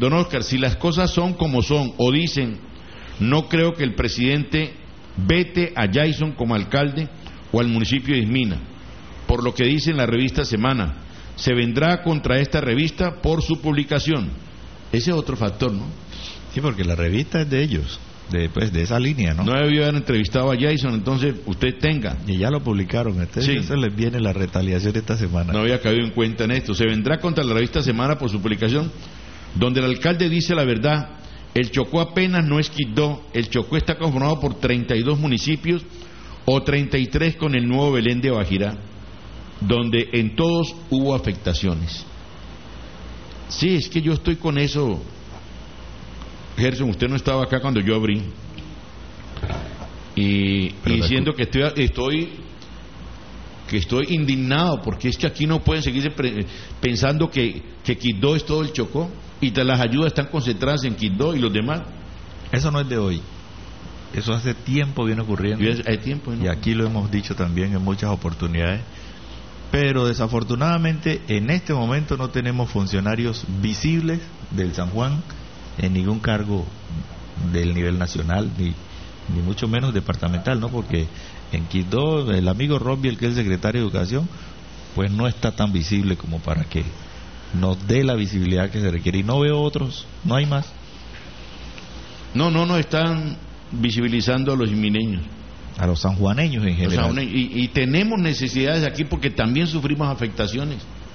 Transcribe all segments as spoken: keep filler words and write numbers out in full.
don Oscar, si las cosas son como son o dicen, no creo que el presidente vete a Jason como alcalde o al municipio de Ismina, por lo que dice en la revista Semana. Se vendrá contra esta revista por su publicación. Ese es otro factor, ¿no? Sí, porque la revista es de ellos, de, pues, de esa línea, ¿no? No debió haber entrevistado a Jason, entonces usted tenga. Y ya lo publicaron, entonces Sí. eso les viene la retaliación esta semana. No había caído en cuenta en esto. Se vendrá contra la revista Semana por su publicación, donde el alcalde dice la verdad. El Chocó apenas no es Quibdó. El Chocó está conformado por treinta y dos municipios o treinta y tres con el nuevo Belén de Bajirá, donde en todos hubo afectaciones. Sí, es que yo estoy con eso. Gerson, usted no estaba acá cuando yo abrí. Y, y diciendo que estoy, estoy que estoy indignado, porque es que aquí no pueden seguirse pre, pensando que, que Quibdó es todo el Chocó y las ayudas están concentradas en Quibdó y los demás. Eso no es de hoy. Eso hace tiempo viene ocurriendo. Y es, hay tiempo, ¿no? Y aquí lo hemos dicho también en muchas oportunidades. Pero desafortunadamente en este momento no tenemos funcionarios visibles del San Juan en ningún cargo del nivel nacional, ni, ni mucho menos departamental, ¿no? Porque en Quibdó el amigo Robiel, que es el secretario de Educación, pues no está tan visible como para que nos dé la visibilidad que se requiere. Y no veo otros, no hay más. No, no, no están visibilizando a los ismineños, a los sanjuaneños en general. Sanjuaneños, y, y tenemos necesidades aquí porque también sufrimos afectaciones.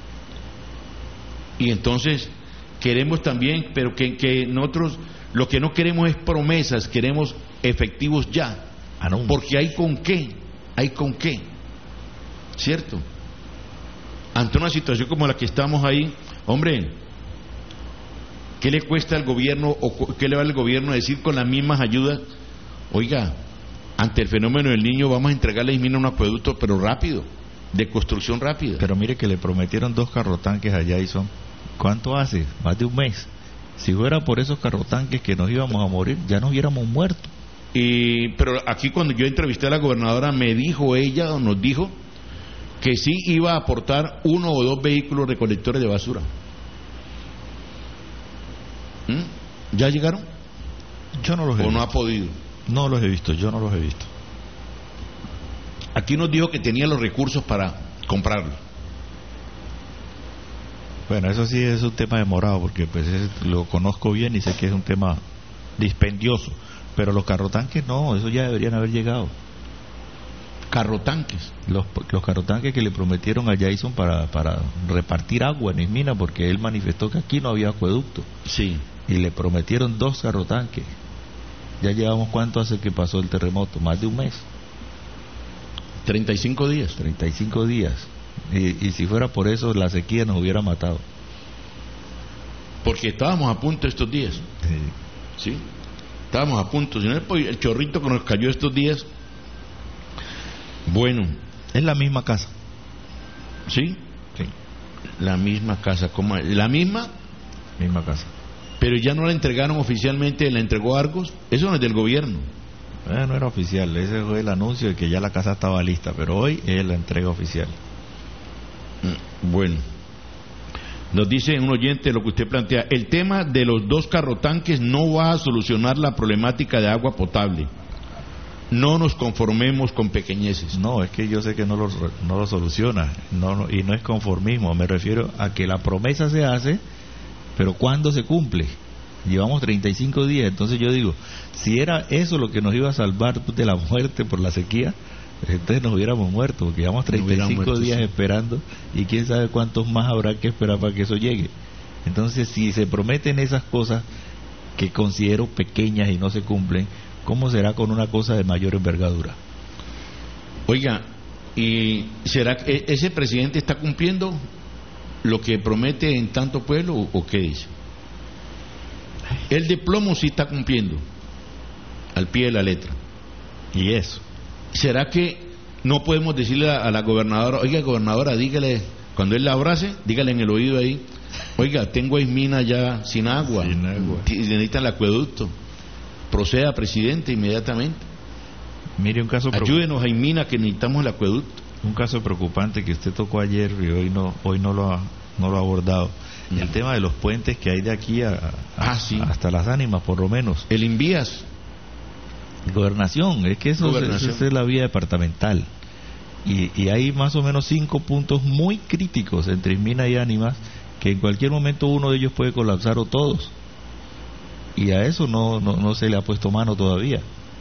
Y entonces queremos también, pero que, que nosotros lo que no queremos es promesas, queremos efectivos ya. Ah, no. Porque hay con qué, hay con qué, ¿cierto? Ante una situación como la que estamos ahí, hombre, ¿qué le cuesta al gobierno o qué le va al gobierno a decir con las mismas ayudas? Oiga, ante el fenómeno del Niño vamos a entregarle a Ismina un acueducto, pero rápido, de construcción rápida. Pero mire que le prometieron dos carrotanques a Jason. ¿Cuánto hace? Más de un mes. Si fuera por esos carrotanques que nos íbamos a morir, ya nos hubiéramos muerto. Y pero aquí cuando yo entrevisté a la gobernadora, me dijo ella, o nos dijo, que sí iba a aportar uno o dos vehículos recolectores de basura. ¿Mm? ¿Ya llegaron? Yo no los he ¿O visto. no ha podido? No los he visto, yo no los he visto. Aquí nos dijo que tenía los recursos para comprarlo. Bueno, eso sí es un tema demorado, porque pues es, lo conozco bien y sé que es un tema dispendioso. Pero los carrotanques no, eso ya deberían haber llegado. Carrotanques. Los, los carrotanques que le prometieron a Jason para, para repartir agua en Ismina, porque él manifestó que aquí no había acueducto. Sí. Y le prometieron dos carrotanques. Ya llevamos cuánto hace que pasó el terremoto, más de un mes. treinta y cinco días. treinta y cinco días. Y, y si fuera por eso, la sequía nos hubiera matado. Porque estábamos a punto estos días. Sí. Sí. Estábamos a punto. Si no, el chorrito que nos cayó estos días. Bueno. Es la misma casa. ¿Sí? Sí. La misma casa. ¿Cómo? ¿La misma? Misma casa. Pero ya no la entregaron oficialmente, la entregó Argos. Eso no es del gobierno. Eh, no era oficial, ese fue el anuncio de que ya la casa estaba lista, pero hoy es la entrega oficial. Bueno, nos dice un oyente lo que usted plantea. El tema de los dos carrotanques no va a solucionar la problemática de agua potable. No nos conformemos con pequeñeces. No, es que yo sé que no lo, no lo soluciona, no, no, y no es conformismo, me refiero a que la promesa se hace, pero ¿cuándo se cumple? Llevamos treinta y cinco días, entonces yo digo, si era eso lo que nos iba a salvar de la muerte por la sequía, entonces nos hubiéramos muerto, porque llevamos treinta y cinco muerto, días sí. esperando, y quién sabe cuántos más habrá que esperar para que eso llegue. Entonces, si se prometen esas cosas que considero pequeñas y no se cumplen, ¿cómo será con una cosa de mayor envergadura? Oiga, ¿y será que ese presidente está cumpliendo lo que promete en tanto pueblo o, o qué dice? El de plomo sí está cumpliendo al pie de la letra. ¿Y eso? ¿Será que no podemos decirle a, a la gobernadora, oiga gobernadora, dígale, cuando él la abrace, dígale en el oído ahí, oiga, tengo a Ismina ya sin agua, sin agua. necesitan el acueducto, proceda presidente inmediatamente. Mire un caso ayúdenos a Ismina que necesitamos el acueducto. Un caso preocupante que usted tocó ayer y hoy no, hoy no lo ha no lo ha abordado. No. El tema de los puentes que hay de aquí a, a- Ah, sí. hasta Las Ánimas, por lo menos. El Invías. Gobernación, es que eso, Gobernación. eso es la vía departamental. Y, y hay más o menos cinco puntos muy críticos entre Ismina y Ánimas, que en cualquier momento uno de ellos puede colapsar o todos. Y a eso no, no, no se le ha puesto mano todavía.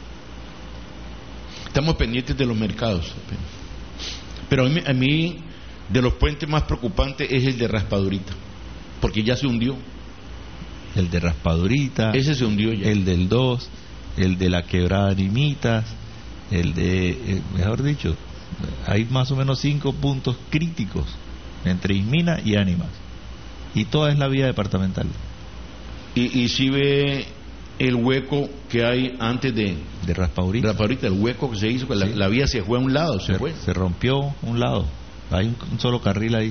Estamos pendientes de los mercados. Pero a mí, a mí, de los puentes más preocupantes es el de Raspadurita, porque ya se hundió. El de Raspadurita, Ese se hundió ya. el del dos, el de la quebrada Nimitas, el de, eh, mejor dicho, hay más o menos cinco puntos críticos entre Ismina y Ánimas. Y toda es la vía departamental. Y, y si ve el hueco que hay antes de De Raspadurita. Raspadurita, el hueco que se hizo, que la, Sí. la vía se fue a un lado, se, se, fue. se rompió un lado, hay un, un solo carril ahí,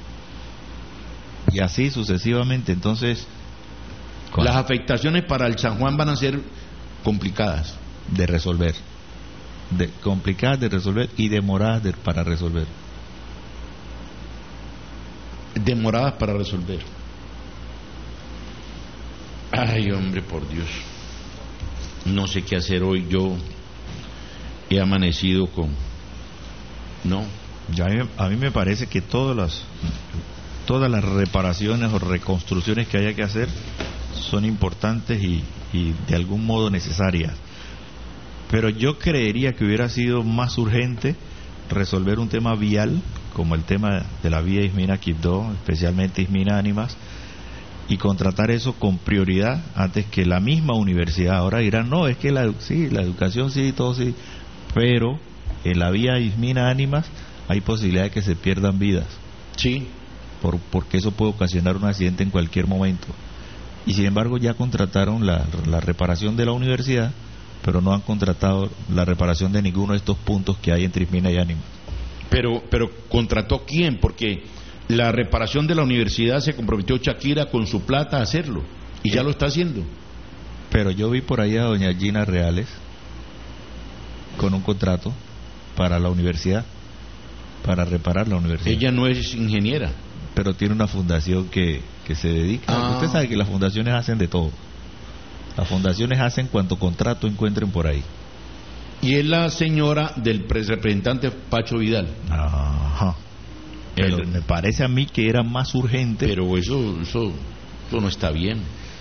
y así sucesivamente. Entonces, con- Las afectaciones para el San Juan van a ser complicadas. de resolver, de, complicadas de resolver y demoradas de- para resolver. Demoradas para resolver. Ay, hombre, por Dios. No sé qué hacer hoy. Yo he amanecido con... No. Ya a, mí, a mí me parece que todas las todas las reparaciones o reconstrucciones que haya que hacer son importantes y, y de algún modo necesarias, pero yo creería que hubiera sido más urgente resolver un tema vial como el tema de la vía Ismina-Quibdó, especialmente Ismina-Ánimas, y contratar eso con prioridad antes que la misma universidad. Ahora dirán, no, es que la, sí, la educación sí, todo sí, pero en la vía Ismina-Ánimas hay posibilidad de que se pierdan vidas, Sí. por, porque eso puede ocasionar un accidente en cualquier momento. Y sin embargo ya contrataron la, la reparación de la universidad, pero no han contratado la reparación de ninguno de estos puntos que hay entre Ismina y Ánimas. Pero, pero ¿contrató quién? Porque la reparación de la universidad se comprometió Shakira con su plata a hacerlo. Y ya lo está haciendo. Pero yo vi por ahí a doña Gina Reales con un contrato para la universidad, para reparar la universidad. Ella no es ingeniera. Pero tiene una fundación que, que se dedica. Ah. Usted sabe que las fundaciones hacen de todo. Las fundaciones hacen cuanto contrato encuentren por ahí. Y es la señora del pre- representante Pacho Vidal. Ajá. Pero El- me parece a mí que era más urgente. Pero, Pero eso, eso, eso no está bien.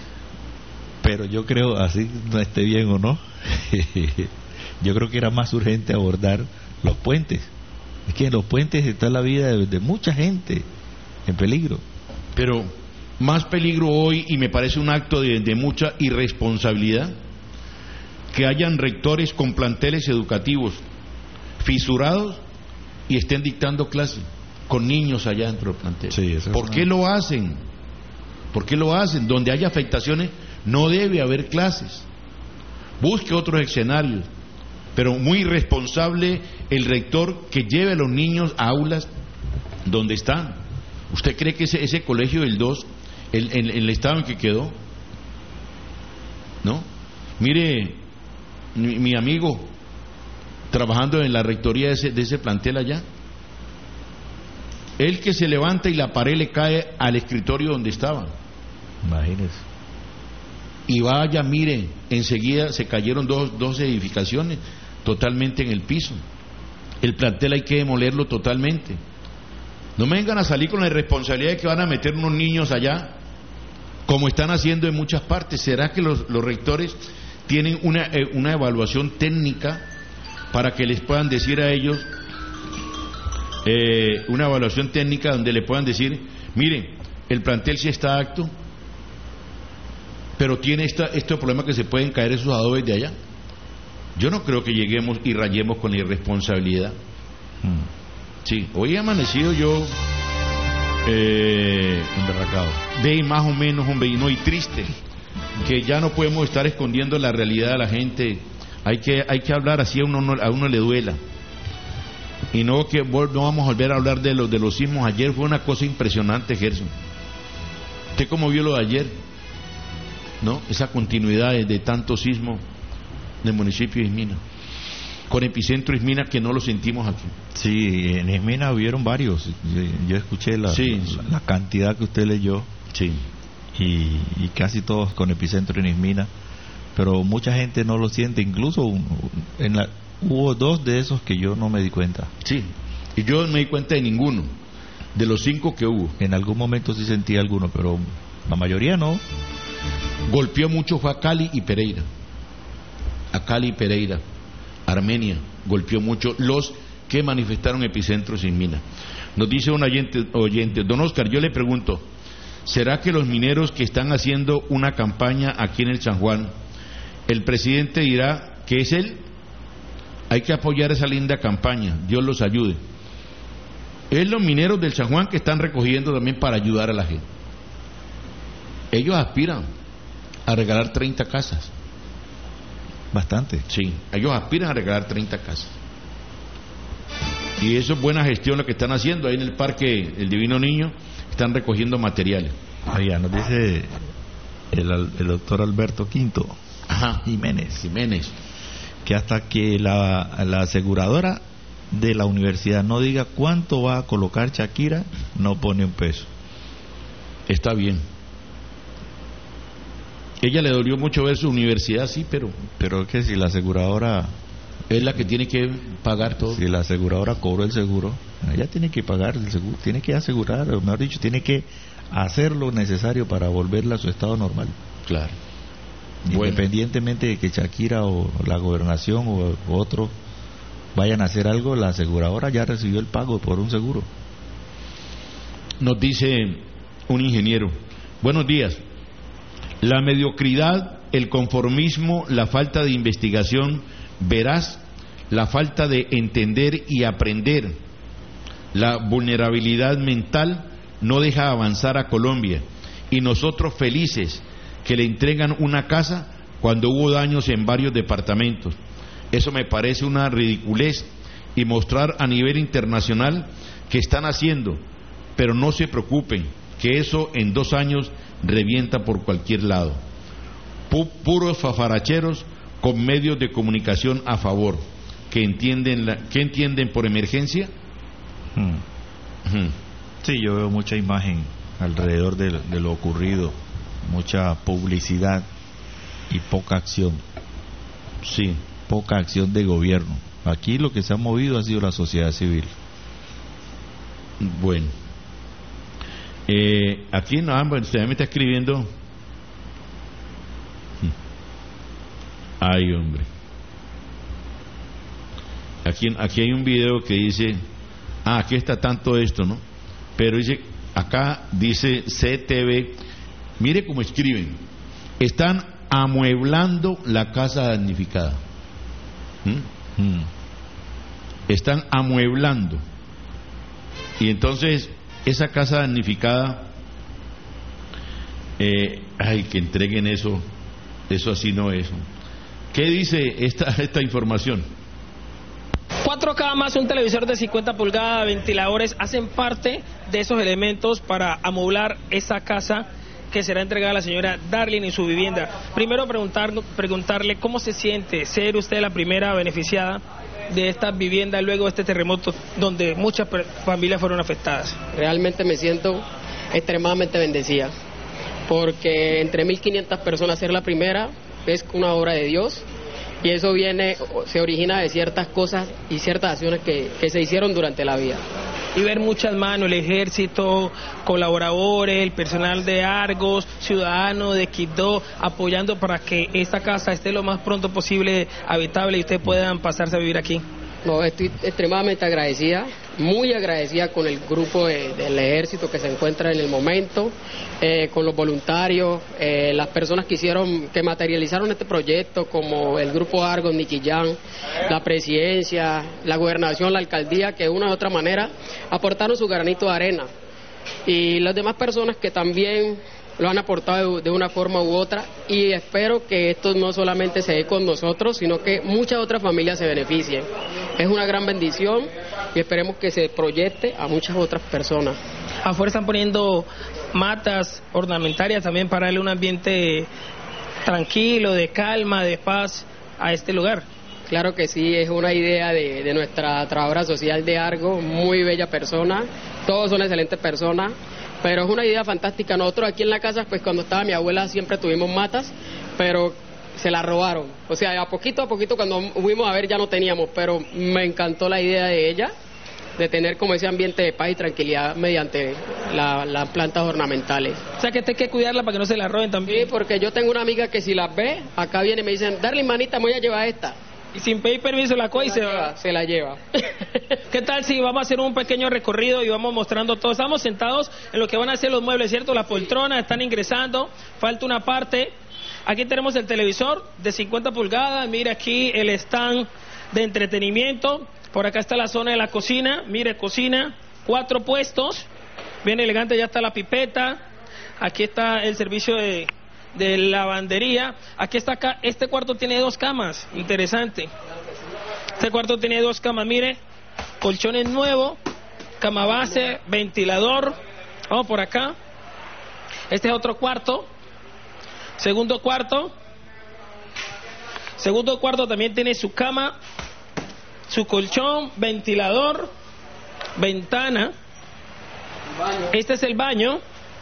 pero yo creo, así no esté bien o no, yo creo que era más urgente abordar los puentes. Es que en los puentes está la vida de, de mucha gente en peligro. Pero más peligro hoy, y me parece un acto de, de mucha irresponsabilidad, que hayan rectores con planteles educativos fisurados y estén dictando clases con niños allá dentro del plantel. Sí, eso es ¿Por una- qué lo hacen? ¿Por qué lo hacen? Donde haya afectaciones no debe haber clases. Busque otros escenarios. Pero muy irresponsable el rector que lleve a los niños a aulas donde están. ¿Usted cree que ese, ese colegio del dos, el, el, el estado en que quedó? ¿No? Mire, mi, mi amigo, trabajando en la rectoría de ese, de ese plantel allá, él que se levanta y la pared le cae al escritorio donde estaba. Imagínese. Y vaya, mire, enseguida se cayeron dos, dos edificaciones totalmente en el piso. El plantel hay que demolerlo totalmente. No me vengan a salir con la irresponsabilidad de que van a meter unos niños allá, como están haciendo en muchas partes. ¿Será que los, los rectores tienen una, eh, una evaluación técnica para que les puedan decir a ellos, eh, una evaluación técnica donde le puedan decir, mire, el plantel sí está apto, pero tiene esta, este problema que se pueden caer esos adobes de allá? Yo no creo que lleguemos y rayemos con la irresponsabilidad. Mm. Sí, hoy he amanecido yo eh, Emberracado. de más o menos, hombre, y no, y triste, que ya no podemos estar escondiendo la realidad de la gente. Hay que, hay que hablar así a uno, no- a uno le duela. Y no que vol- no vamos a volver a hablar de los de los sismos. Ayer fue una cosa impresionante, Gerson. ¿Usted cómo vio lo de ayer? ¿No? Esa continuidad de, de tanto sismo del municipio de Ismina. con epicentro Ismina que no lo sentimos aquí. Sí, en Ismina hubieron varios. Yo, yo escuché la, sí, la, sí. la cantidad que usted leyó. Sí. Y, y casi todos con epicentro en Ismina. Pero mucha gente no lo siente. Incluso en la, hubo dos de esos que yo no me di cuenta. Sí. Y yo no me di cuenta de ninguno. De los cinco que hubo. En algún momento sí sentí alguno, pero la mayoría no. Golpeó mucho fue a Cali y Pereira. A Cali y Pereira. Armenia golpeó mucho los que manifestaron epicentros en mina. Nos dice un oyente, oyente, don Oscar, yo le pregunto, ¿será que los mineros que están haciendo una campaña aquí en el San Juan, el presidente dirá que es él? Hay que apoyar esa linda campaña, Dios los ayude. Es los mineros del San Juan que están recogiendo también para ayudar a la gente. Ellos aspiran a regalar treinta casas. Bastante. Sí, ellos aspiran a regalar treinta casas. Y eso es buena gestión lo que están haciendo. Ahí en el Parque El Divino Niño están recogiendo materiales. Oiga, nos dice el, el doctor Alberto Quinto Ajá. Jiménez, Jiménez que hasta que la, la aseguradora de la universidad no diga cuánto va a colocar Shakira, no pone un peso. Está bien. Ella le dolió mucho ver su universidad, sí, pero... Pero es que si la aseguradora... Es la que tiene que pagar todo. Si la aseguradora cobró el seguro, ella tiene que pagar el seguro, tiene que asegurar, o mejor dicho, tiene que hacer lo necesario para volverla a su estado normal. Claro. Independientemente bueno. de que Shakira o la gobernación o otro vayan a hacer algo, la aseguradora ya recibió el pago por un seguro. Nos dice un ingeniero, buenos días. La mediocridad, el conformismo, la falta de investigación veraz, la falta de entender y aprender, la vulnerabilidad mental no deja avanzar a Colombia, y nosotros felices que le entregan una casa cuando hubo daños en varios departamentos. Eso me parece una ridiculez, y mostrar a nivel internacional que están haciendo, pero no se preocupen, que eso en dos años revienta por cualquier lado. Pu- puros fafaracheros con medios de comunicación a favor, que entienden la, que entienden por emergencia. Hmm. Hmm. Sí, yo veo mucha imagen alrededor de, de lo ocurrido, mucha publicidad y poca acción. Sí, poca acción de gobierno. Aquí lo que se ha movido ha sido la sociedad civil. Bueno, eh, aquí no, usted me está escribiendo. Ay, hombre. Aquí, aquí hay un video que dice, ah, aquí está tanto esto, ¿no? Pero dice, acá dice C T V, mire cómo escriben, están amueblando la casa damnificada. ¿Mm? Hmm. Están amueblando. Y entonces, esa casa damnificada, eh, ay, que entreguen eso, eso así no es. ¿Qué dice esta, esta información? cuatro camas, un televisor de cincuenta pulgadas, ventiladores, hacen parte de esos elementos para amoblar esa casa que será entregada a la señora Darlene y su vivienda. Primero preguntar, preguntarle cómo se siente ser usted la primera beneficiada de esta vivienda luego de este terremoto donde muchas familias fueron afectadas. Realmente me siento extremadamente bendecida, porque entre mil quinientas personas ser la primera es una obra de Dios, y eso viene, se origina de ciertas cosas y ciertas acciones que, que se hicieron durante la vida. Y ver muchas manos, el ejército, colaboradores, el personal de Argos, ciudadanos de Quibdó, apoyando para que esta casa esté lo más pronto posible habitable y ustedes puedan pasarse a vivir aquí. No, estoy extremadamente agradecida, muy agradecida con el grupo de, del ejército que se encuentra en el momento, eh, con los voluntarios, eh, las personas que hicieron, que materializaron este proyecto, como el grupo Argos, Niquillán, la presidencia, la gobernación, la alcaldía, que de una u otra manera aportaron su granito de arena, y las demás personas que también lo han aportado de una forma u otra, y espero que esto no solamente se dé con nosotros, sino que muchas otras familias se beneficien. Es una gran bendición y esperemos que se proyecte a muchas otras personas. Afuera están poniendo matas ornamentarias también para darle un ambiente tranquilo, de calma, de paz a este lugar. claro que sí, es una idea de, de nuestra trabajadora social de Argos, muy bella persona, todos son excelentes personas, pero es una idea fantástica. Nosotros aquí en la casa, pues cuando estaba mi abuela siempre tuvimos matas, pero se la robaron, o sea, a poquito a poquito cuando fuimos a ver ya no teníamos, pero me encantó la idea de ella, de tener como ese ambiente de paz y tranquilidad mediante la, las plantas ornamentales. O sea que hay que cuidarla para que no se la roben también. Sí, porque yo tengo una amiga que si las ve, acá viene y me dicen, Darling, manita, me voy a llevar esta. Y sin pedir permiso la coge y se va. Se la lleva. ¿Qué tal si vamos a hacer un pequeño recorrido y vamos mostrando todo? Estamos sentados en lo que van a ser los muebles, ¿cierto? Las poltronas están ingresando, falta una parte. Aquí tenemos el televisor de cincuenta pulgadas, mira aquí el stand de entretenimiento. Por acá está la zona de la cocina, mire, cocina, cuatro puestos, bien elegante, ya está la pipeta, aquí está el servicio de, de lavandería, aquí está acá, este cuarto tiene dos camas, interesante, este cuarto tiene dos camas, mire, colchones nuevos, cama base, ventilador, vamos por acá, este es otro cuarto, segundo cuarto, segundo cuarto también tiene su cama, su colchón, ventilador, ventana. Este es el baño,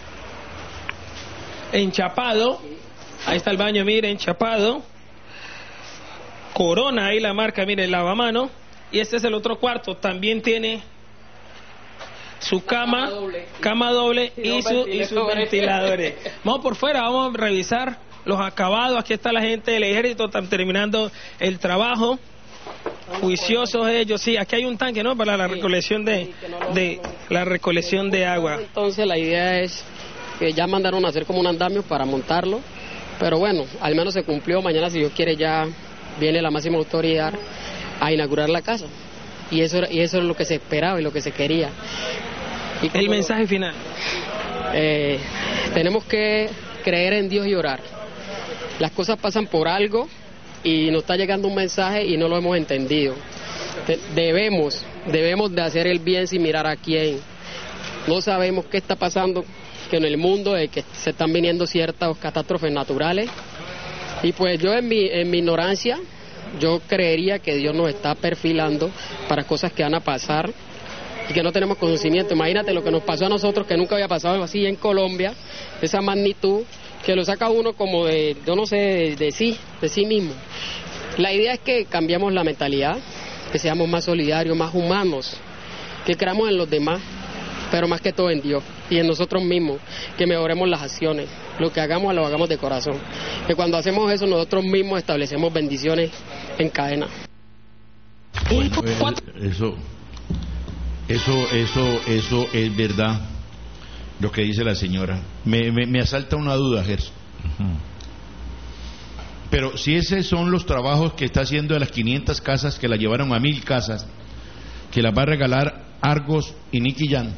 enchapado. Ahí está el baño, mire, enchapado. Corona, ahí la marca, mire, el lavamano. Y este es el otro cuarto, también tiene su cama, cama doble y, su, y sus ventiladores. Vamos por fuera, vamos a revisar los acabados. Aquí está la gente del ejército, están terminando el trabajo. Juiciosos ellos, sí, aquí hay un tanque, ¿no? Para la recolección de, de la recolección de agua. Entonces la idea es que ya mandaron a hacer como un andamio para montarlo, pero bueno, al menos se cumplió. Mañana, si Dios quiere, ya viene la máxima autoridad a inaugurar la casa, y eso y eso es lo que se esperaba y lo que se quería. Y el mensaje final. Eh, tenemos que creer en Dios y orar. Las cosas pasan por algo y nos está llegando un mensaje y no lo hemos entendido. Debemos, debemos de hacer el bien sin mirar a quién. No sabemos qué está pasando que en el mundo, de que se están viniendo ciertas catástrofes naturales. Y pues yo en mi, en mi ignorancia, yo creería que Dios nos está perfilando para cosas que van a pasar y que no tenemos conocimiento. Imagínate lo que nos pasó a nosotros, que nunca había pasado así en Colombia, esa magnitud, que lo saca uno como de, yo no sé, de, de sí, de sí mismo. La idea es que cambiamos la mentalidad, que seamos más solidarios, más humanos, que creamos en los demás, pero más que todo en Dios y en nosotros mismos, que mejoremos las acciones, lo que hagamos lo hagamos de corazón, que cuando hacemos eso nosotros mismos establecemos bendiciones en cadena. Bueno, eso, eso, eso, eso es verdad. Lo que dice la señora. Me, me, me asalta una duda, Gerson. Uh-huh. Pero si esos son los trabajos que está haciendo de las quinientas casas que la llevaron a mil casas, que las va a regalar Argos y Nicky Jam,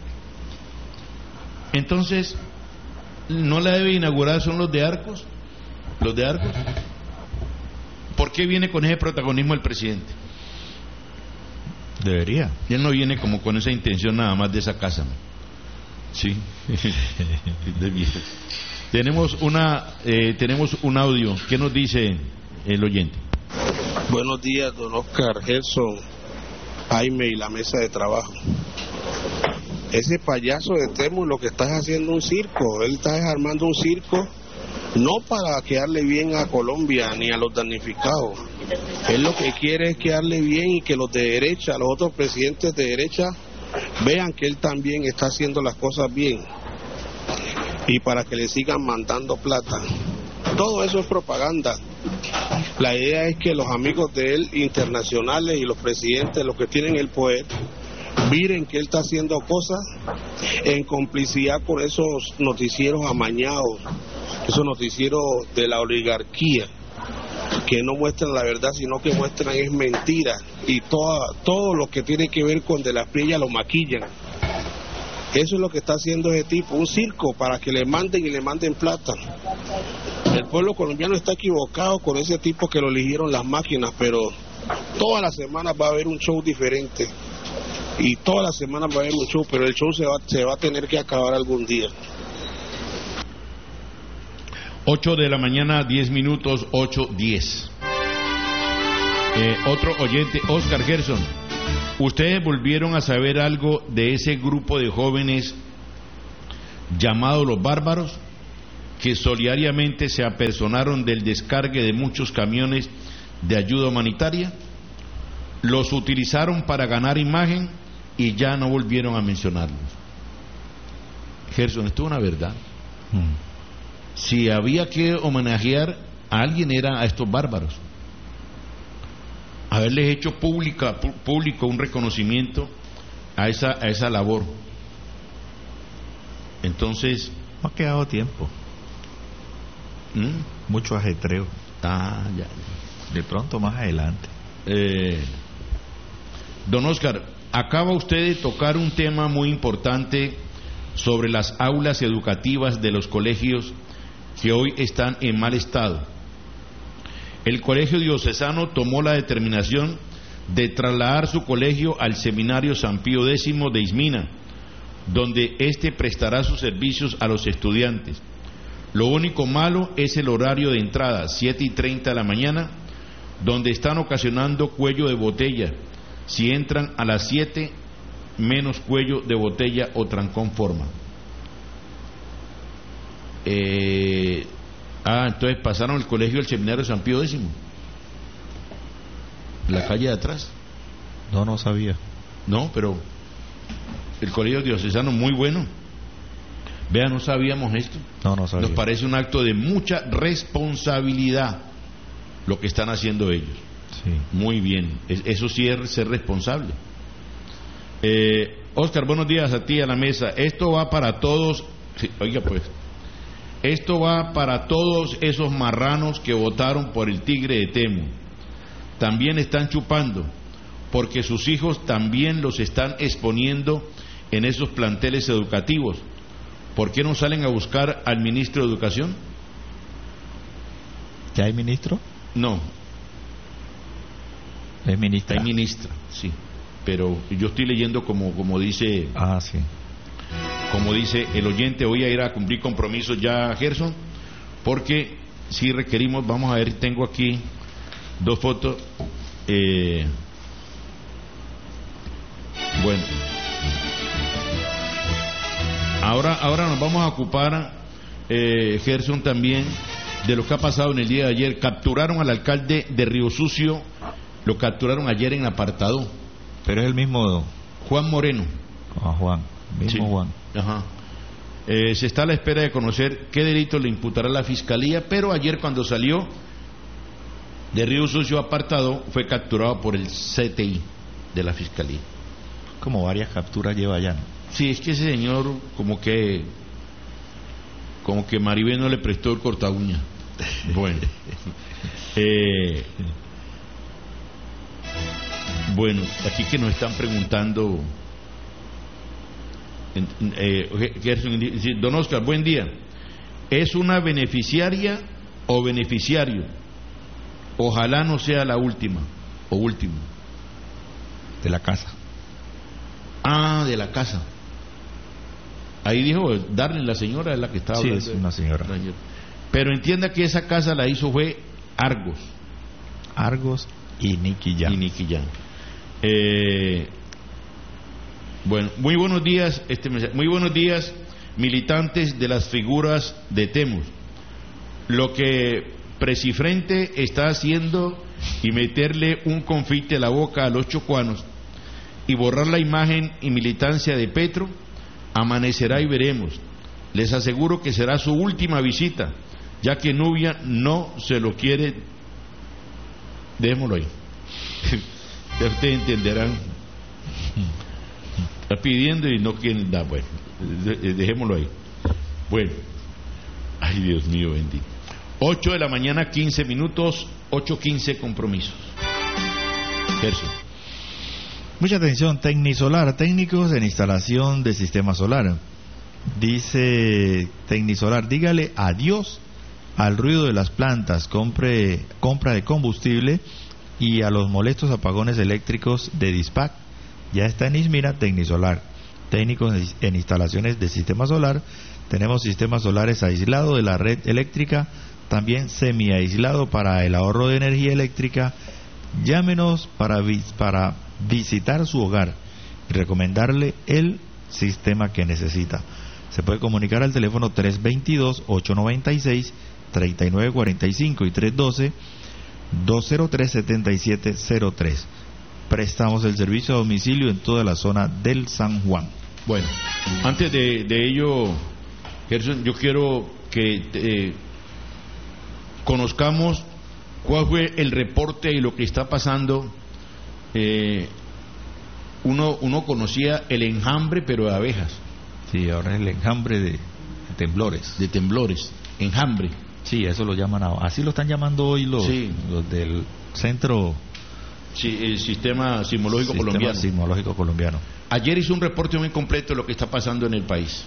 entonces, ¿no la debe inaugurar son los de Argos? ¿Los de Argos? ¿Por qué viene con ese protagonismo el presidente? Debería. Y él no viene como con esa intención nada más de esa casa, ¿no? Sí. tenemos una eh, tenemos un audio. ¿Qué nos dice el oyente? Buenos días, don Oscar, Gerson, Jaime y la mesa de trabajo. Ese payaso de Temu lo que está haciendo un circo. Él está armando un circo no para quedarle bien a Colombia ni a los damnificados. Él lo que quiere es quedarle bien y que los de derecha, los otros presidentes de derecha, vean que él también está haciendo las cosas bien y para que le sigan mandando plata. Todo eso es propaganda. La idea es que los amigos de él internacionales y los presidentes, los que tienen el poder, miren que él está haciendo cosas en complicidad con esos noticieros amañados, esos noticieros de la oligarquía, que no muestran la verdad, sino que muestran es mentira, y toda, todo lo que tiene que ver con de las Priellas lo maquillan. Eso es lo que está haciendo ese tipo, un circo para que le manden y le manden plata. El pueblo colombiano está equivocado con ese tipo que lo eligieron las máquinas, pero todas las semanas va a haber un show diferente, y todas las semanas va a haber un show, pero el show se va, se va a tener que acabar algún día. ocho de la mañana, diez minutos, ocho diez. Eh, otro oyente, Oscar Gerson. ¿Ustedes volvieron a saber algo de ese grupo de jóvenes llamados los bárbaros que solidariamente se apersonaron del descargue de muchos camiones de ayuda humanitaria? Los utilizaron para ganar imagen y ya no volvieron a mencionarlos. Gerson, esto es una verdad. Hmm. Si había que homenajear a alguien era a estos bárbaros. Haberles hecho pública, público un reconocimiento a esa, a esa labor. Entonces... No ha quedado tiempo. ¿Mm? Mucho ajetreo. Ah, ya. De pronto más adelante. Eh, don Oscar, acaba usted de tocar un tema muy importante sobre las aulas educativas de los colegios que hoy están en mal estado. El Colegio Diocesano tomó la determinación de trasladar su colegio al Seminario San Pío X de Ismina, donde éste prestará sus servicios a los estudiantes. Lo único malo es el horario de entrada, siete y treinta de la mañana, donde están ocasionando cuello de botella. Si entran a las siete, menos cuello de botella o trancón forma. Eh... Ah, entonces pasaron el colegio del Seminario San Pío X, la calle de atrás. No, no sabía. No, pero el colegio diocesano muy bueno. Vea, no sabíamos esto. No, no sabía. Nos parece un acto de mucha responsabilidad lo que están haciendo ellos. Sí. Muy bien, eso sí es ser responsable. Eh, Oscar, buenos días a ti, a la mesa. Esto va para todos. Sí, oiga, pues. Esto va para todos esos marranos que votaron por el tigre de Temu. También están chupando, porque sus hijos también los están exponiendo en esos planteles educativos. ¿Por qué no salen a buscar al ministro de Educación? ¿Ya hay ministro? No. ¿Es ministra? Hay ministra, sí. Pero yo estoy leyendo como, como dice... Ah, sí. Como dice el oyente, voy a ir a cumplir compromisos ya, Gerson, porque si requerimos, vamos a ver, tengo aquí dos fotos. Eh, bueno, ahora, ahora nos vamos a ocupar, eh, Gerson, también de lo que ha pasado en el día de ayer. Capturaron al alcalde de Río Sucio, lo capturaron ayer en apartado. Pero es el mismo Juan Moreno. Ah, Juan. Mismo sí. Juan. Ajá. Eh, se está a la espera de conocer qué delito le imputará la fiscalía, pero ayer cuando salió de Río Sucio apartado fue capturado por el C T I de la fiscalía. Como varias capturas lleva ya, ¿no? Sí, es que ese señor como que como que Maribel no le prestó el corta uña. Bueno. eh, bueno, aquí que nos están preguntando. Eh, don Oscar, buen día. ¿Es una beneficiaria o beneficiario? Ojalá no sea la última o último. De la casa. Ah, de la casa. Ahí dijo darle la señora, es la que estaba sí, hablando. es una señora. Pero entienda que esa casa la hizo fue Argos. Argos y Nicky Jam. Y Nicky Jam. Eh, bueno, muy buenos días, este muy buenos días, militantes de las figuras de Temus. Lo que Presifrente está haciendo y meterle un confite a la boca a los chocuanos y borrar la imagen y militancia de Petro, amanecerá y veremos. Les aseguro que será su última visita, ya que Nubia no se lo quiere. Dejémoslo ahí. Ya ustedes entenderán. Está pidiendo y no quieren dar. Bueno, dejémoslo ahí. Bueno, ay Dios mío bendito. ocho de la mañana, quince minutos, ocho quince compromisos. Gerson. Mucha atención, Tecnisolar, técnicos en instalación de sistema solar. Dice Tecnisolar, dígale adiós al ruido de las plantas, compre, compra de combustible y a los molestos apagones eléctricos de Dispac. Ya está en Ismina Tecnisolar, técnicos en instalaciones de sistema solar. Tenemos sistemas solares aislados de la red eléctrica, también semi aislado para el ahorro de energía eléctrica Llámenos para, vis para visitar su hogar y recomendarle el sistema que necesita. Se puede comunicar al teléfono tres dos dos, ocho nueve seis, tres nueve cuatro cinco y tres uno dos, dos cero tres, siete siete cero tres. Prestamos el servicio a domicilio en toda la zona del San Juan. Bueno, antes de, de ello, Gerson, yo quiero que eh, conozcamos cuál fue el reporte y lo que está pasando. Eh, uno, uno conocía el enjambre, pero de abejas. Sí, ahora es el enjambre de, de temblores. De temblores, enjambre. Sí, eso lo llaman ahora. Así lo están llamando hoy los, sí. los del centro. Sí, el sistema sismológico sistema colombiano. sismológico colombiano. Ayer hizo un reporte muy completo de lo que está pasando en el país.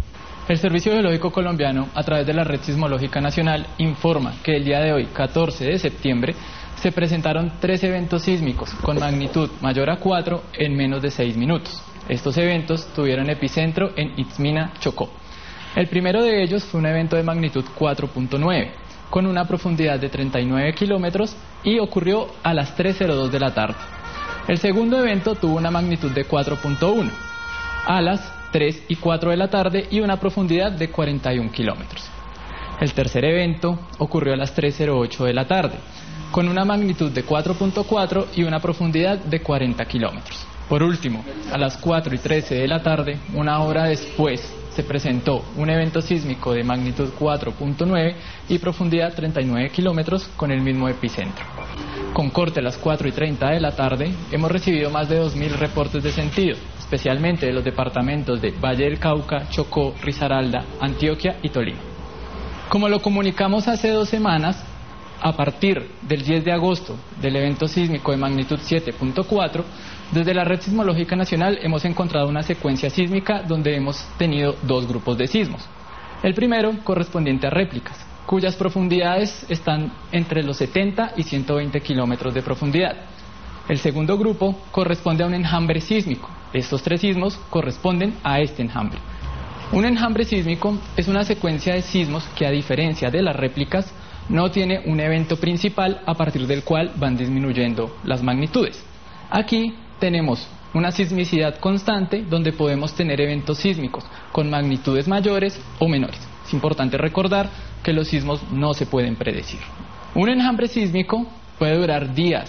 El Servicio Geológico Colombiano, a través de la Red Sismológica Nacional, informa que el día de hoy, catorce de septiembre, se presentaron tres eventos sísmicos con magnitud mayor a cuatro en menos de seis minutos. Estos eventos tuvieron epicentro en Itzmina, Chocó. El primero de ellos fue un evento de magnitud cuatro punto nueve, con una profundidad de treinta y nueve kilómetros y ocurrió a las tres cero dos de la tarde. El segundo evento tuvo una magnitud de cuatro punto uno, a las tres y cuatro de la tarde y una profundidad de cuarenta y un kilómetros. El tercer evento ocurrió a las tres cero ocho de la tarde, con una magnitud de cuatro punto cuatro y una profundidad de cuarenta kilómetros. Por último, a las cuatro y trece de la tarde, una hora después, se presentó un evento sísmico de magnitud cuatro punto nueve y profundidad treinta y nueve kilómetros con el mismo epicentro. Con corte a las cuatro y treinta de la tarde, hemos recibido más de dos mil reportes de sentido, especialmente de los departamentos de Valle del Cauca, Chocó, Risaralda, Antioquia y Tolima. Como lo comunicamos hace dos semanas, a partir del diez de agosto del evento sísmico de magnitud siete punto cuatro, desde la Red Sismológica Nacional hemos encontrado una secuencia sísmica donde hemos tenido dos grupos de sismos. El primero correspondiente a réplicas, cuyas profundidades están entre los setenta y ciento veinte kilómetros de profundidad. El segundo grupo corresponde a un enjambre sísmico. Estos tres sismos corresponden a este enjambre. Un enjambre sísmico es una secuencia de sismos que, a diferencia de las réplicas, no tiene un evento principal a partir del cual van disminuyendo las magnitudes. Aquí tenemos una sismicidad constante donde podemos tener eventos sísmicos con magnitudes mayores o menores. Es importante recordar que los sismos no se pueden predecir. Un enjambre sísmico puede durar días,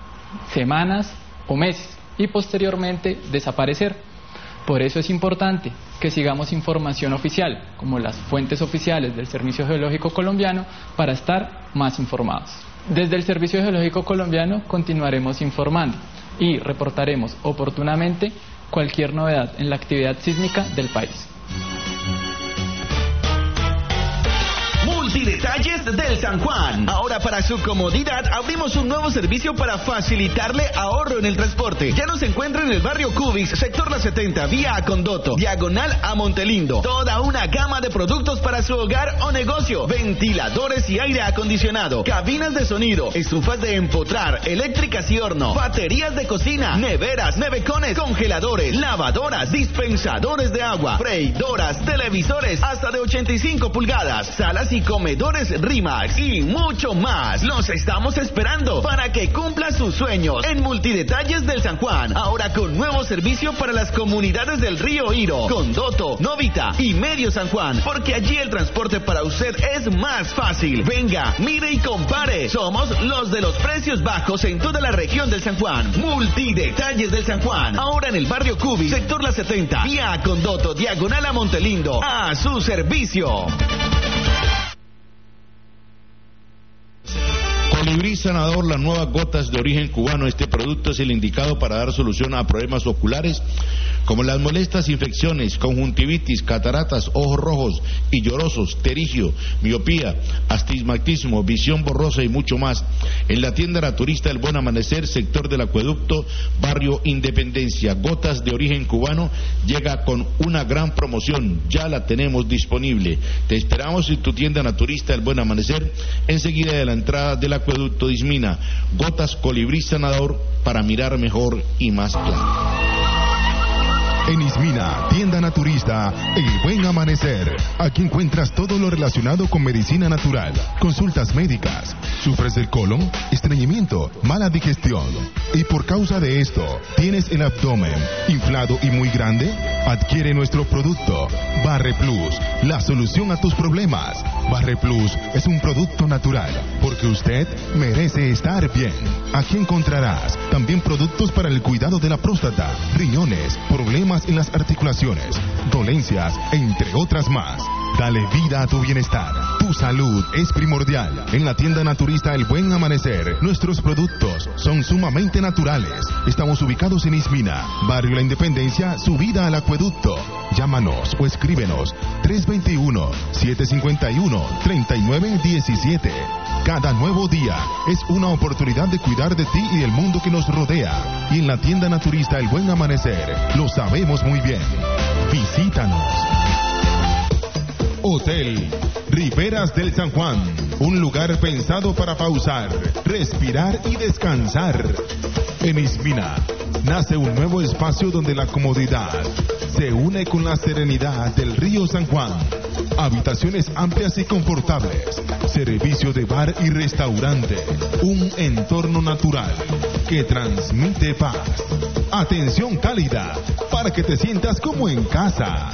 semanas o meses y posteriormente desaparecer. Por eso es importante que sigamos información oficial, como las fuentes oficiales del Servicio Geológico Colombiano, para estar más informados. Desde el Servicio Geológico Colombiano continuaremos informando y reportaremos oportunamente cualquier novedad en la actividad sísmica del país. Multidetalles del San Juan. Ahora, para su comodidad, abrimos un nuevo servicio para facilitarle ahorro en el transporte. Ya nos encuentra en el barrio Cubis, sector La setenta, vía a Condoto, diagonal a Montelindo. Toda una gama de productos para su hogar o negocio: ventiladores y aire acondicionado, cabinas de sonido, estufas de empotrar, eléctricas y horno, baterías de cocina, neveras, nevecones, congeladores, lavadoras, dispensadores de agua, freidoras, televisores hasta de ochenta y cinco pulgadas, salas y comedores Rimax y mucho más. Los estamos esperando para que cumpla sus sueños en Multidetalles del San Juan. Ahora con nuevo servicio para las comunidades del Río Iro, Condoto, Novita y Medio San Juan, porque allí el transporte para usted es más fácil. Venga, mire y compare. Somos los de los precios bajos en toda la región del San Juan. Multidetalles del San Juan. Ahora en el barrio Cubi, sector La setenta, vía Condoto, diagonal a Montelindo. A su servicio. Colibrí Sanador, las nuevas gotas de origen cubano. Este producto es el indicado para dar solución a problemas oculares como las molestas infecciones, conjuntivitis, cataratas, ojos rojos y llorosos, terigio, miopía, astigmatismo, visión borrosa y mucho más. En la tienda naturista El Buen Amanecer, sector del Acueducto, barrio Independencia. Gotas de origen cubano llega con una gran promoción. Ya la tenemos disponible. Te esperamos en tu tienda naturista El Buen Amanecer, enseguida de la entrada del Acueducto de Ismina. Gotas Colibrí Sanador para mirar mejor y más claro. En Ismina, tienda naturista, El Buen Amanecer. Aquí encuentras todo lo relacionado con medicina natural, consultas médicas. ¿Sufres del colon, estreñimiento, mala digestión? Y por causa de esto, ¿tienes el abdomen inflado y muy grande? Adquiere nuestro producto, Barre Plus, la solución a tus problemas. Barre Plus es un producto natural, porque usted merece estar bien. Aquí encontrarás también productos para el cuidado de la próstata, riñones, problemas en las articulaciones, dolencias, entre otras más. Dale vida a tu bienestar. Tu salud es primordial. En la tienda naturista El Buen Amanecer, nuestros productos son sumamente naturales. Estamos ubicados en Ismina, Barrio La Independencia, subida al acueducto. Llámanos o escríbenos tres dos uno, siete cinco uno, tres nueve uno siete. Cada nuevo día es una oportunidad de cuidar de ti y del mundo que nos rodea. Y en la tienda naturista El Buen Amanecer, lo sabemos muy bien. Visítanos. Hotel Riberas del San Juan, un lugar pensado para pausar, respirar y descansar. En Ismina nace un nuevo espacio donde la comodidad se une con la serenidad del río San Juan. Habitaciones amplias y confortables, servicio de bar y restaurante, un entorno natural que transmite paz. Atención cálida para que te sientas como en casa.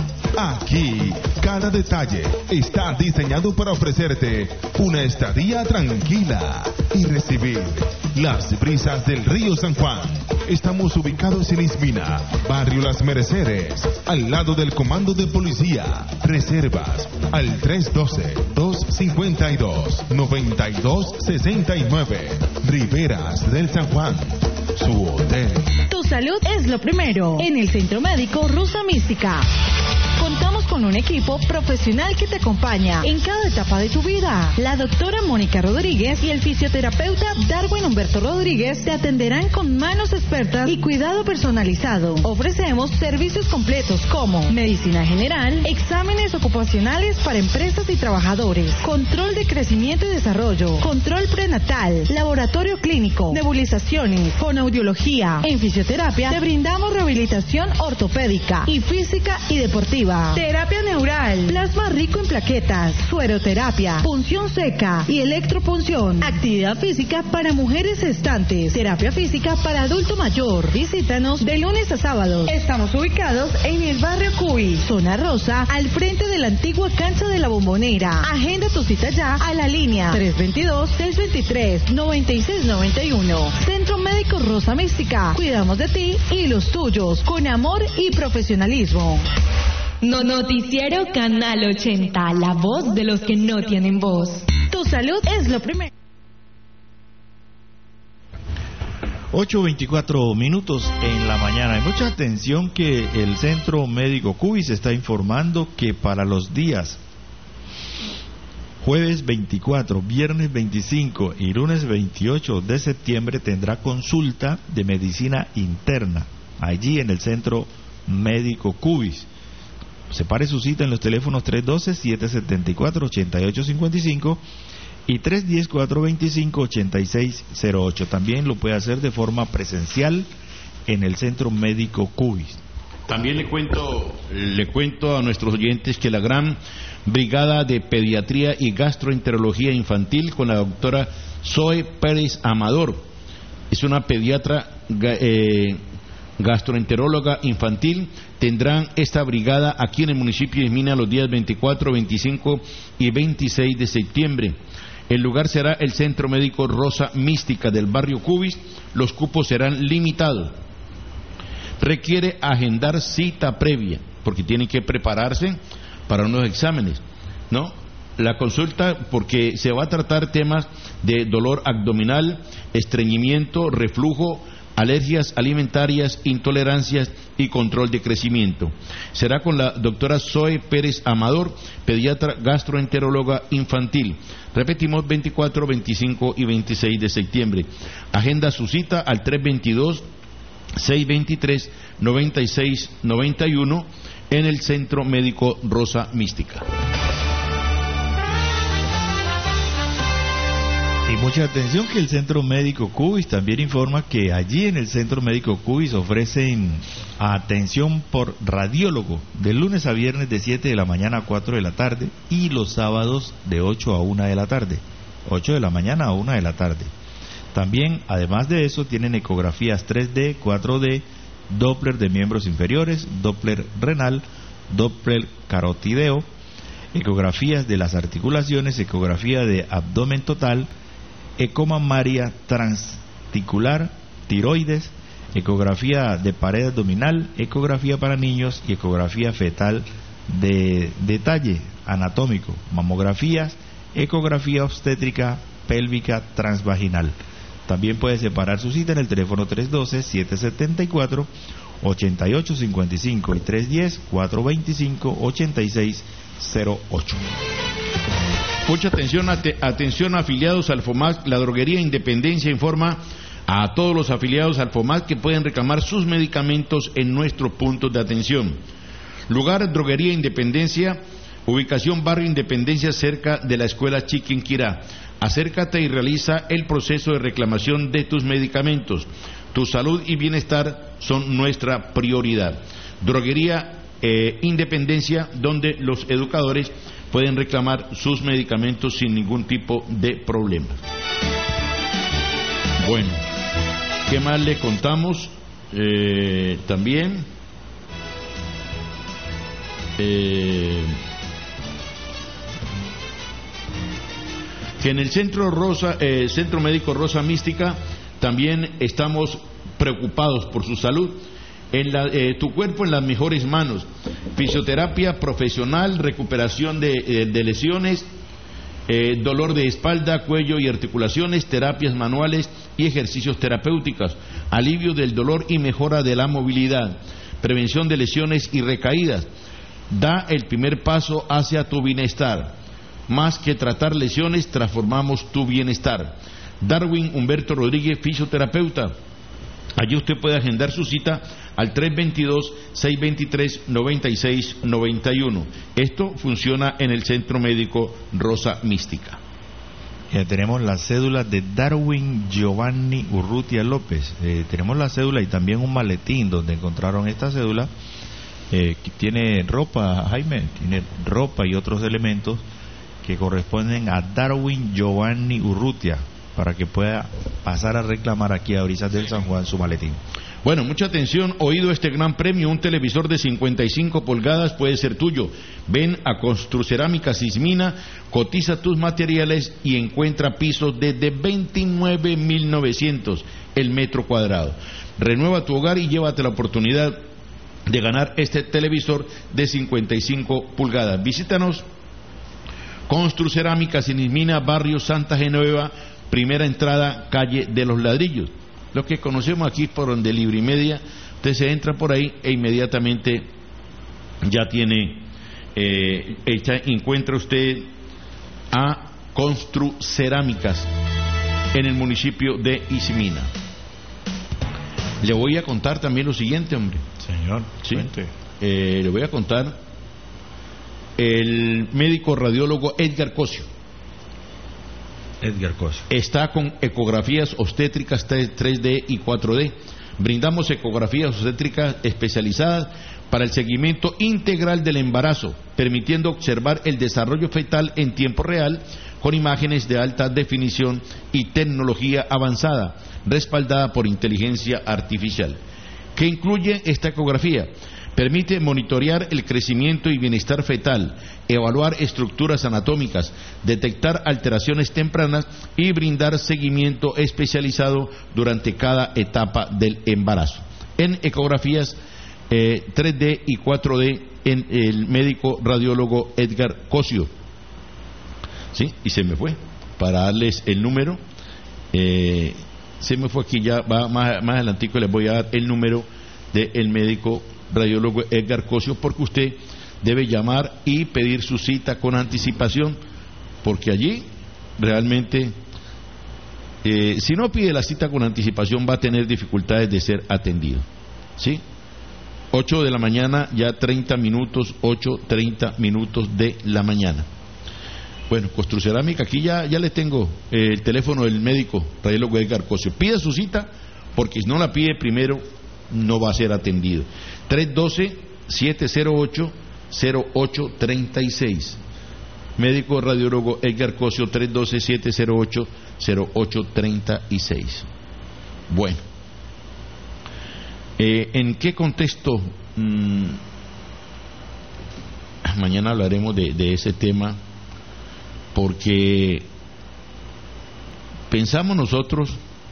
Aquí, cada detalle está diseñado para ofrecerte una estadía tranquila y recibir las brisas del río San Juan. Estamos ubicados en Ismina, Barrio Las Mercedes, al lado del Comando de Policía. Reservas al tres uno dos, dos cinco dos, nueve dos seis nueve. Riberas del San Juan, su hotel. Tu salud es lo primero. En el Centro Médico Rosa Mística contamos con un equipo profesional que te acompaña en cada etapa de tu vida. La doctora Mónica Rodríguez y el fisioterapeuta Darwin Humberto Rodríguez te atenderán con manos expertas y cuidado personalizado. Ofrecemos servicios completos como medicina general, exámenes ocupacionales para empresas y trabajadores, control de crecimiento y desarrollo, control prenatal, laboratorio clínico, nebulizaciones, fonoaudiología. En fisioterapia te brindamos rehabilitación ortopédica y física y deportiva. Terapia neural, plasma rico en plaquetas, sueroterapia, punción seca y electropunción. Actividad física para mujeres gestantes, terapia física para adulto mayor. Visítanos de lunes a sábado. Estamos ubicados en el barrio Cuy, zona rosa, al frente de la antigua cancha de la Bombonera. Agenda tu cita ya a la línea tres dos dos, seis dos tres, nueve seis nueve uno. Centro Médico Rosa Mística. Cuidamos de ti y los tuyos con amor y profesionalismo. No Noticiero Canal ochenta, la voz de los que no tienen voz. Tu salud es lo primero. ocho veinticuatro minutos en la mañana. Hay mucha atención que el Centro Médico Cubis está informando que para los días jueves veinticuatro, viernes veinticinco y lunes veintiocho de septiembre tendrá consulta de medicina interna allí en el Centro Médico Cubis. Separe su cita en los teléfonos tres uno dos, siete siete cuatro, ocho ocho cinco cinco y tres uno cero, cuatro dos cinco, ocho seis cero ocho. También lo puede hacer de forma presencial en el Centro Médico Cubis. También le cuento, le cuento a nuestros oyentes que la gran brigada de pediatría y gastroenterología infantil con la doctora Zoe Pérez Amador, es una pediatra eh, gastroenteróloga infantil, tendrán esta brigada aquí en el municipio de Ismina los días veinticuatro, veinticinco y veintiséis de septiembre. El lugar será el Centro Médico Rosa Mística del barrio Cubis. Los cupos serán limitados. Requiere agendar cita previa porque tienen que prepararse para unos exámenes, ¿no? La consulta, porque se va a tratar temas de dolor abdominal, estreñimiento, reflujo, alergias alimentarias, intolerancias y control de crecimiento. Será con la doctora Zoe Pérez Amador, pediatra gastroenteróloga infantil. Repetimos, veinticuatro, veinticinco y veintiséis de septiembre. Agenda su cita al tres dos dos, seis dos tres, nueve seis nueve uno en el Centro Médico Rosa Mística. Y mucha atención que el Centro Médico Cubis también informa que allí en el Centro Médico Cubis ofrecen atención por radiólogo de lunes a viernes de siete de la mañana a cuatro de la tarde y los sábados de ocho a una de la tarde. ocho de la mañana a una de la tarde. También, además de eso, tienen ecografías tres D, cuatro D, Doppler de miembros inferiores, Doppler renal, Doppler carotideo, ecografías de las articulaciones, ecografía de abdomen total, ecomamaria transticular, tiroides, ecografía de pared abdominal, ecografía para niños y ecografía fetal de detalle anatómico, mamografías, ecografía obstétrica pélvica transvaginal. También puede separar su cita en el teléfono tres uno dos, siete siete cuatro, ocho ocho cinco cinco y tres uno cero, cuatro dos cinco, ocho seis cero ocho. Mucha atención, at- atención afiliados al FOMAC. La Droguería Independencia informa a todos los afiliados al FOMAC que pueden reclamar sus medicamentos en nuestros puntos de atención. Lugar Droguería Independencia, ubicación Barrio Independencia cerca de la Escuela Chiquinquirá. Acércate y realiza el proceso de reclamación de tus medicamentos. Tu salud y bienestar son nuestra prioridad. Droguería eh, Independencia, donde los educadores pueden reclamar sus medicamentos sin ningún tipo de problema. Bueno, ¿qué más le contamos? Eh, también eh, que en el Centro Rosa, eh, Centro Médico Rosa Mística también estamos preocupados por su salud. En la, eh, tu cuerpo en las mejores manos. Fisioterapia profesional, recuperación de, eh, de lesiones, eh, dolor de espalda, cuello y articulaciones, terapias manuales y ejercicios terapéuticos, alivio del dolor y mejora de la movilidad, prevención de lesiones y recaídas. Da el primer paso hacia tu bienestar. Más que tratar lesiones, transformamos tu bienestar. Darwin Humberto Rodríguez, fisioterapeuta. Allí usted puede agendar su cita al tres dos dos, seis dos tres, nueve seis nueve uno. Esto funciona en el Centro Médico Rosa Mística. Ya tenemos la cédula de Darwin Giovanni Urrutia López. Eh, tenemos la cédula y también un maletín donde encontraron esta cédula. Eh, que tiene ropa, Jaime, tiene ropa y otros elementos que corresponden a Darwin Giovanni Urrutia, para que pueda pasar a reclamar aquí a Orizas del San Juan su maletín. Bueno, mucha atención, oído este gran premio, un televisor de cincuenta y cinco pulgadas puede ser tuyo. Ven a Construcerámicas Ismina, cotiza tus materiales y encuentra pisos desde veintinueve mil novecientos el metro cuadrado. Renueva tu hogar y llévate la oportunidad de ganar este televisor de cincuenta y cinco pulgadas. Visítanos, Construcerámicas en Ismina, barrio Santa Genoveva, primera entrada, calle de los Ladrillos. Lo que conocemos aquí por donde Libre y Media, usted se entra por ahí e inmediatamente ya tiene, eh, hecha, encuentra usted a Construcerámicas en el municipio de Ismina. Le voy a contar también lo siguiente, hombre. Señor, ¿sí? cuente. Eh, le voy a contar el médico radiólogo Edgar Cosio. Edgar Cosio. Está con ecografías obstétricas tres D y cuatro D. Brindamos ecografías obstétricas especializadas para el seguimiento integral del embarazo, permitiendo observar el desarrollo fetal en tiempo real con imágenes de alta definición y tecnología avanzada, respaldada por inteligencia artificial. ¿Qué incluye esta ecografía? Permite monitorear el crecimiento y bienestar fetal, evaluar estructuras anatómicas, detectar alteraciones tempranas y brindar seguimiento especializado durante cada etapa del embarazo. En ecografías eh, tres D y cuatro D en el médico radiólogo Edgar Cosio. ¿Sí? Y se me fue. Para darles el número, eh, se me fue aquí, ya va más, más adelantico les voy a dar el número del médico radiólogo Edgar Cosio, porque usted debe llamar y pedir su cita con anticipación, porque allí realmente eh, si no pide la cita con anticipación va a tener dificultades de ser atendido. ¿Sí? ocho de la mañana, ya treinta minutos, ocho, treinta minutos de la mañana. Bueno, Construcerámica, aquí ya, ya les tengo eh, el teléfono del médico radiólogo Edgar Cosio. Pida su cita, porque si no la pide primero, no va a ser atendido. tres uno dos, siete cero ocho, cero ocho tres seis. Médico radiólogo Edgar Cosio, tres uno dos, siete cero ocho, cero ocho tres seis. Bueno, eh, ¿en qué contexto? Mm, mañana hablaremos de, de ese tema, porque pensamos nosotros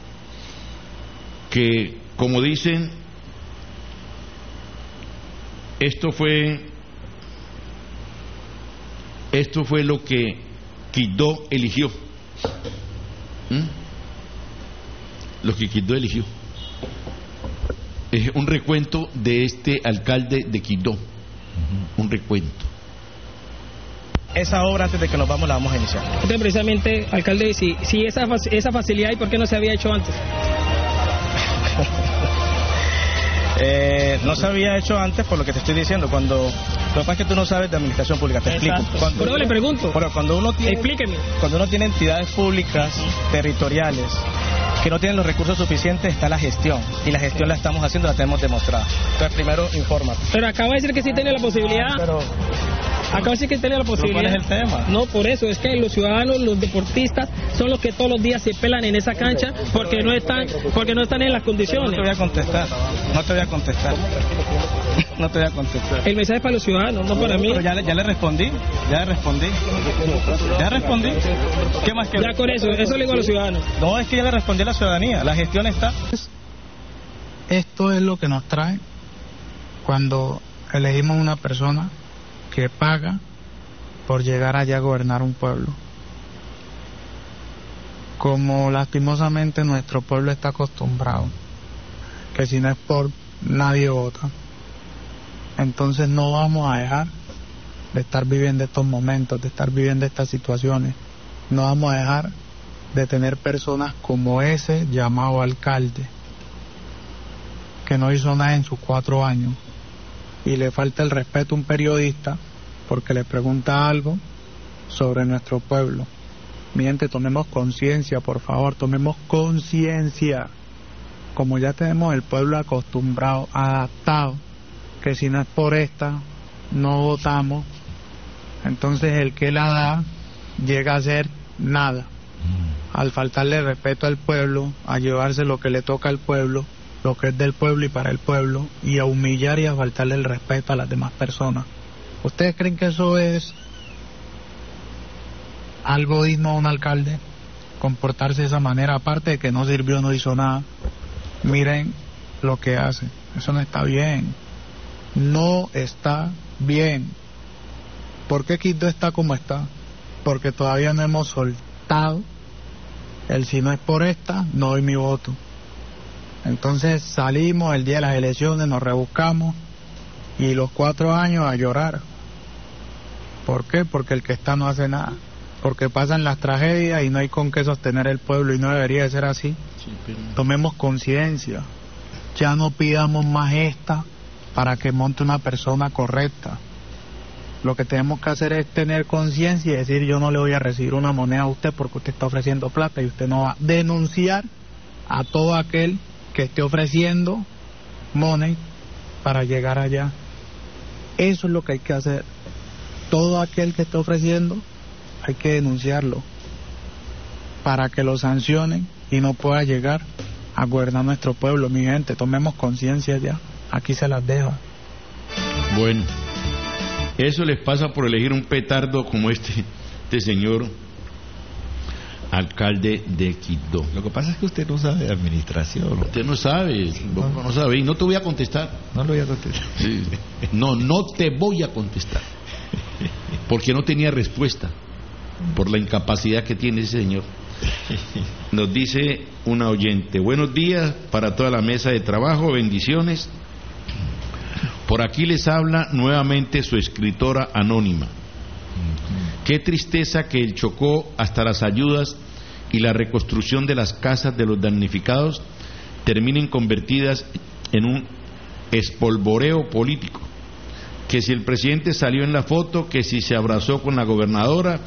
que, como dicen, esto fue esto fue lo que Quibdó eligió. ¿Mm? Lo que Quibdó eligió. Es un recuento de este alcalde de Quibdó. Uh-huh. Un recuento. Esa obra, antes de que nos vamos, la vamos a iniciar. Entonces, precisamente, alcalde, si, si esa, esa facilidad, ¿y por qué no se había hecho antes? eh, no se había hecho antes por lo que te estoy diciendo. Cuando lo que pasa es que tú no sabes de administración pública, te explico. Cuando, Pero le pregunto. Bueno, cuando uno tiene, explíqueme. Cuando uno tiene entidades públicas, territoriales, que no tienen los recursos suficientes, está la gestión. Y la gestión la estamos haciendo, la tenemos demostrada. Entonces, primero, infórmate. Pero acaba de decir que sí tiene la posibilidad. Pero... Acaba de decir que tiene la posibilidad. ¿Cuál es el tema? No, por eso, es que los ciudadanos, los deportistas, son los que todos los días se pelan en esa cancha porque no están porque no están en las condiciones. No te voy a contestar, no te voy a contestar. No te voy a contestar. El mensaje es para los ciudadanos, no para mí. Pero ya, ya le respondí, ya le respondí. Ya respondí. ¿Qué más que Ya con eso, eso le digo a los ciudadanos. No, es que ya le respondí a la ciudadanía, la gestión está. Esto es lo que nos trae cuando elegimos una persona que paga por llegar allá a gobernar un pueblo. Como lastimosamente nuestro pueblo está acostumbrado, que si no es por nadie vota, entonces no vamos a dejar de estar viviendo estos momentos, de estar viviendo estas situaciones. No vamos a dejar de tener personas como ese llamado alcalde, que no hizo nada en sus cuatro años, y le falta el respeto a un periodista porque le pregunta algo sobre nuestro pueblo. Mi gente, tomemos conciencia, por favor, tomemos conciencia. Como ya tenemos el pueblo acostumbrado, adaptado, que si no es por esta, no votamos, entonces el que la da llega a ser nada. Al faltarle respeto al pueblo, a llevarse lo que le toca al pueblo, lo que es del pueblo y para el pueblo, y a humillar y a faltarle el respeto a las demás personas. ¿Ustedes creen que eso es algo digno a un alcalde? Comportarse de esa manera, aparte de que no sirvió, no hizo nada. Miren lo que hace. Eso no está bien. No está bien. ¿Por qué Quibdó está como está? Porque todavía no hemos soltado el si no es por esta, no doy mi voto. Entonces salimos el día de las elecciones, nos rebuscamos y los cuatro años a llorar. ¿Por qué? Porque el que está no hace nada. Porque pasan las tragedias y no hay con qué sostener el pueblo, y no debería de ser así. Sí, pero... Tomemos conciencia. Ya no pidamos más esta para que monte una persona correcta. Lo que tenemos que hacer es tener conciencia y decir: yo no le voy a recibir una moneda a usted porque usted está ofreciendo plata, y usted no va a denunciar a todo aquel que esté ofreciendo money para llegar allá. Eso es lo que hay que hacer. Todo aquel que esté ofreciendo hay que denunciarlo para que lo sancionen y no pueda llegar a gobernar nuestro pueblo. Mi gente, tomemos conciencia ya. Aquí se las dejo. Bueno, eso les pasa por elegir un petardo como este, este señor alcalde de Quibdó. Lo que pasa es que usted no sabe de administración. Usted no sabe, vos no, no sabe, y no te voy a contestar. No lo voy a contestar. Sí. No, no te voy a contestar. Porque no tenía respuesta por la incapacidad que tiene ese señor. Nos dice una oyente: buenos días para toda la mesa de trabajo, bendiciones. Por aquí les habla nuevamente su escritora anónima. Qué tristeza que el Chocó, hasta las ayudas y la reconstrucción de las casas de los damnificados terminen convertidas en un espolvoreo político. Que si el presidente salió en la foto, que si se abrazó con la gobernadora,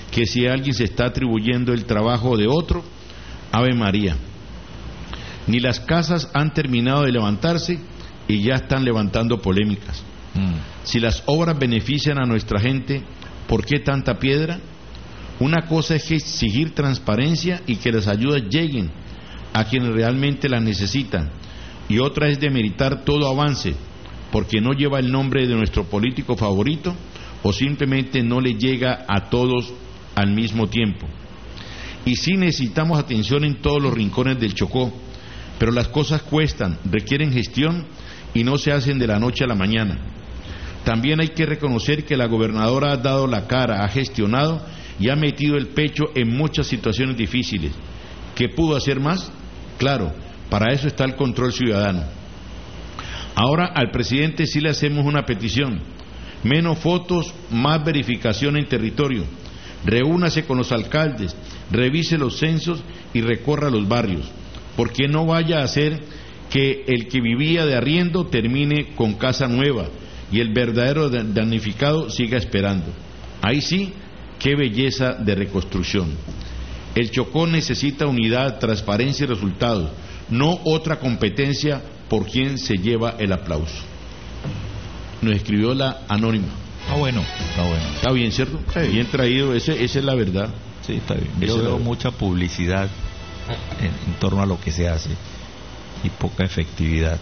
que si alguien se está atribuyendo el trabajo de otro, Ave María. Ni las casas han terminado de levantarse y ya están levantando polémicas. Mm. Si las obras benefician a nuestra gente, ¿por qué tanta piedra? Una cosa es exigir transparencia y que las ayudas lleguen a quienes realmente las necesitan, y otra es demeritar todo avance porque no lleva el nombre de nuestro político favorito o simplemente no le llega a todos al mismo tiempo. Y sí necesitamos atención en todos los rincones del Chocó, pero las cosas cuestan, requieren gestión y no se hacen de la noche a la mañana. También hay que reconocer que la gobernadora ha dado la cara, ha gestionado y ha metido el pecho en muchas situaciones difíciles. ¿Qué pudo hacer más? Claro, para eso está el control ciudadano. Ahora al presidente sí le hacemos una petición: menos fotos, más verificación en territorio. Reúnase con los alcaldes, revise los censos y recorra los barrios, porque no vaya a ser que el que vivía de arriendo termine con casa nueva y el verdadero damnificado siga esperando. Ahí sí, qué belleza de reconstrucción. El Chocó necesita unidad, transparencia y resultados, no otra competencia por quien se lleva el aplauso. Nos escribió la anónima. Ah, bueno, está bueno. Está bien, ¿cierto? Sí. Bien traído, ese, esa es la verdad. Sí, está bien. Yo veo mucha publicidad en, en torno a lo que se hace y poca efectividad.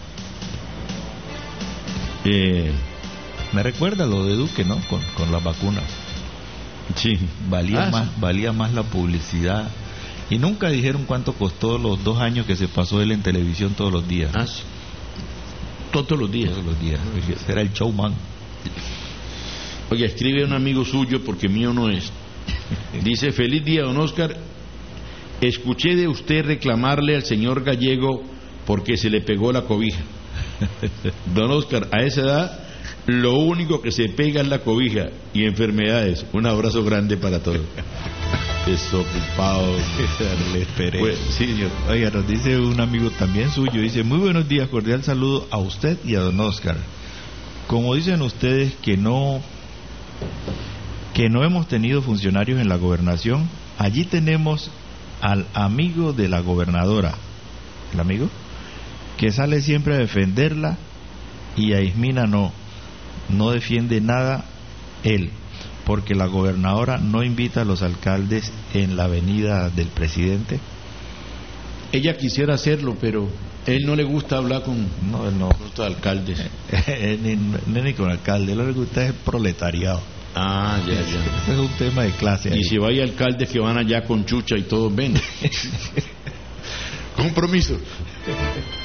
Eh, me recuerda lo de Duque, ¿no? Con, con las vacunas. Sí. Valía ah, más, sí. valía más la publicidad. Y nunca dijeron cuánto costó los dos años que se pasó él en televisión todos los días. Ah, sí. Todos los días. Todos los días. Era el showman. Oye, escribe un amigo suyo porque mío no es. Dice: feliz día, don Oscar. Escuché de usted reclamarle al señor Gallego porque se le pegó la cobija. Don Oscar, a esa edad lo único que se pega es la cobija y enfermedades. Un abrazo grande para todos. Desocupado. Le esperé. Pues, sí, señor. Oiga, nos dice un amigo también suyo, dice: muy buenos días, cordial saludo a usted y a don Oscar. Como dicen ustedes que no que no hemos tenido funcionarios en la gobernación, allí tenemos al amigo de la gobernadora, el amigo que sale siempre a defenderla, y a Ismina no no defiende nada él, porque la gobernadora no invita a los alcaldes en la avenida del presidente. Ella quisiera hacerlo, pero él no le gusta hablar con no, él no los alcaldes. ni, ni, ni con alcalde, él lo que le gusta es el proletariado. Ah, ya, ya. Ese es un tema de clase. Y ahí. si hay alcaldes que van allá con chucha y todos ven. Compromiso.